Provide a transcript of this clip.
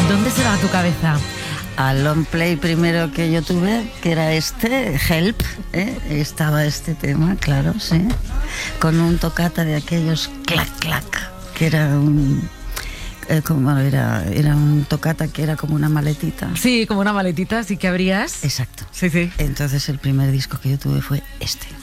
¿Dónde se va tu cabeza? Al long play primero que yo tuve, que era Help, estaba este tema, claro, sí, con un toccata de aquellos clac, clac, que era un... era un toccata que era como una maletita. Sí, como una maletita, así que abrías. Exacto. Sí, sí. Entonces el primer disco que yo tuve fue este.